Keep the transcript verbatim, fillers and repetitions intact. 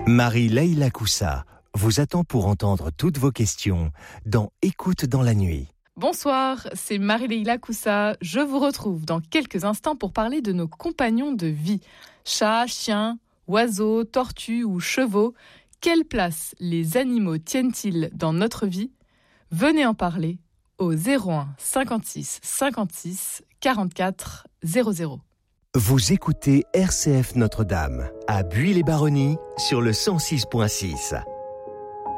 Marie-Leila Coussa vous attend pour entendre toutes vos questions dans Écoute dans la nuit. Bonsoir, c'est Marie-Leila Coussa. Je vous retrouve dans quelques instants pour parler de nos compagnons de vie. Chats, chiens, oiseaux, tortues ou chevaux. Quelle place les animaux tiennent-ils dans notre vie ? Venez en parler au zéro un cinquante-six cinquante-six quarante-quatre zéro zéro. Vous écoutez R C F Notre-Dame à Buis-les-Baronnies sur le cent six virgule six.